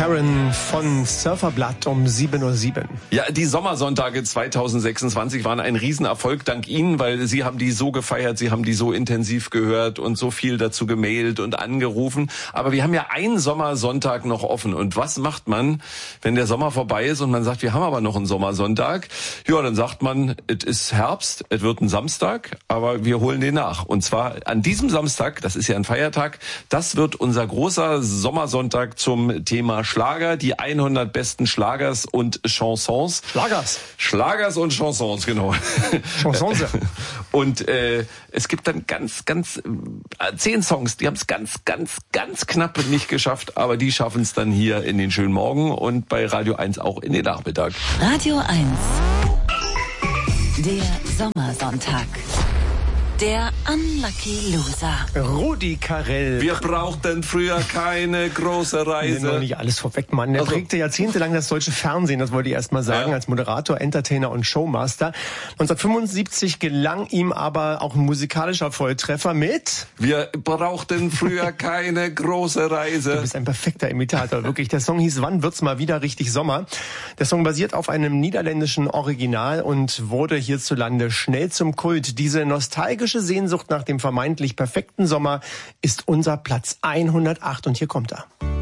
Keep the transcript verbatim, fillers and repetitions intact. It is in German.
Karen von Surferblatt um sieben Uhr sieben. Ja, die Sommersonntage zweitausendsechsundzwanzig waren ein Riesenerfolg dank Ihnen, weil Sie haben die so gefeiert, Sie haben die so intensiv gehört und so viel dazu gemailt und angerufen. Aber wir haben ja einen Sommersonntag noch offen. Und was macht man, wenn der Sommer vorbei ist und man sagt, wir haben aber noch einen Sommersonntag? Ja, dann sagt man, es ist Herbst, es wird ein Samstag, aber wir holen den nach. Und zwar an diesem Samstag, das ist ja ein Feiertag, das wird unser großer Sommersonntag zum Thema Schlager, die hundert besten Schlagers und Chansons. Schlagers. Schlagers und Chansons, genau. Chansons. Und äh, es gibt dann ganz, ganz äh, zehn Songs, die haben es ganz, ganz, ganz knapp nicht geschafft, aber die schaffen es dann hier in den schönen Morgen und bei Radio eins auch in den Nachmittag. Radio eins. Der Sommersonntag. Der Unlucky Loser. Rudi Carrell. Wir brauchten früher keine große Reise. Nee, nicht alles vorweg, Mann. Er also, prägte jahrzehntelang das deutsche Fernsehen, das wollte ich erst mal sagen, ja. als Moderator, Entertainer und Showmaster. neunzehnhundertfünfundsiebzig gelang ihm aber auch ein musikalischer Volltreffer mit... Wir brauchten früher keine große Reise. Du bist ein perfekter Imitator, wirklich. Der Song hieß Wann wird's mal wieder richtig Sommer? Der Song basiert auf einem niederländischen Original und wurde hierzulande schnell zum Kult. Diese nostalgische Sehnsucht nach dem vermeintlich perfekten Sommer ist unser Platz hundertacht und hier kommt er.